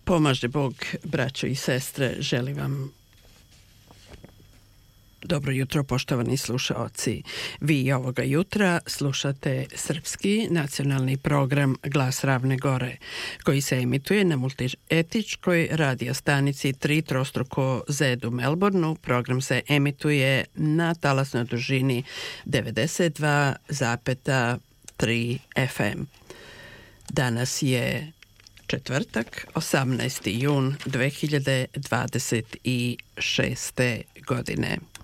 Pomaže Bog, braćo i sestre, želim vam dobro jutro, poštovani slušaoci. Vi ovoga jutra slušate srpski nacionalni program Glas Ravne Gore, koji se emituje na multietičkoj radio stanici 3 trostruko Z u Melbourneu. Program se emituje na talasnoj dužini 92,3 FM. Danas je četvrtak, 18. jun 2026. godine.